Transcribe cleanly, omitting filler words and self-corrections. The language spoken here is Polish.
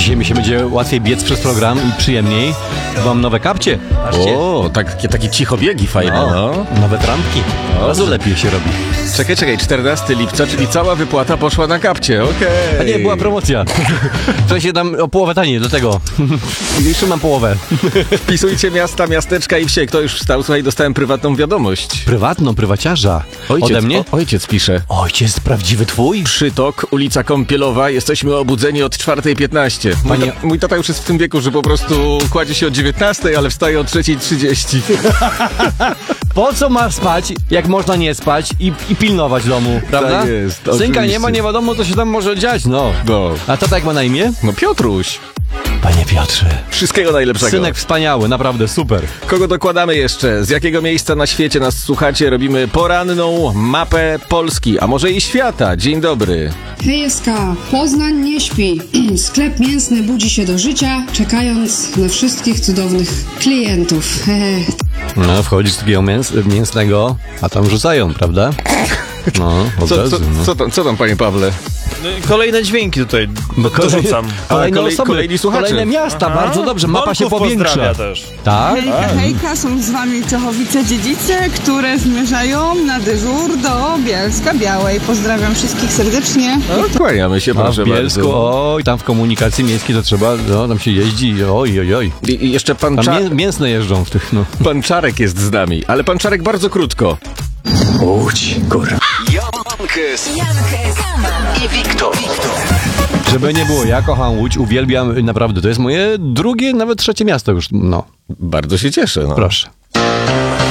dzisiaj mi się będzie łatwiej biec przez program i przyjemniej. Mam nowe kapcie. Patrzcie. O, takie cichobiegi fajne, no. Nowe trampki. Bardzo lepiej się robi. Czekaj, 14 lipca, czyli cała wypłata poszła na kapcie, okej. A nie, była promocja. W sensie tam o połowę taniej, do tego. Jeszcze mam połowę. Wpisujcie miasta, miasteczka i wsie. Kto już wstał? Słuchaj, dostałem prywatną wiadomość. Prywaciarza. Ode mnie? Ojciec pisze. Ojciec prawdziwy twój? Przytok, ulica Kąpielowa. Jesteśmy obudzeni od 4:15. Mój tata już jest w tym wieku, że po prostu kładzie się o 19, ale wstaje o 3:30. Po co masz spać, jak można nie spać i pilnować domu, prawda? Tak jest, Synka oczywiście. nie ma, nie wiadomo, co się tam może dziać, no. A tata jak ma na imię? No Piotruś. Panie Piotrze. Wszystkiego najlepszego. Synek wspaniały, naprawdę super. Kogo dokładamy jeszcze? Z jakiego miejsca na świecie nas słuchacie? Robimy poranną mapę Polski, a może i świata. Dzień dobry. Hejska, Poznań nie śpi. Sklep mięsny budzi się do życia, czekając na wszystkich cudownych klientów. No, wchodzisz z takiego mięsnego, a tam rzucają, prawda? No, od razu, no. Co tam, panie Pawle? Kolejne dźwięki tutaj dorzucam. Kolejne osoby, kolejni słuchacze. kolejne miasta, bardzo dobrze, mapa się Bolków powiększa. pozdrawia też. Tak? Hejka, są z wami Czechowice-Dziedzice, które zmierzają na dyżur do Bielska Białej. Pozdrawiam wszystkich serdecznie. No, kłaniamy się, A w proszę Bielsku, bardzo. oj, tam w komunikacji miejskiej to trzeba, no, tam się jeździ, oj. I jeszcze pan, Tam mięsne jeżdżą w tych, no. pan Czarek jest z nami, ale pan Czarek bardzo krótko. Łódź, kurwa. Jankes i Wiktor. Żeby nie było, ja kocham Łódź, uwielbiam, naprawdę, to jest moje drugie, nawet trzecie miasto już, no. Bardzo się cieszę. No. Proszę.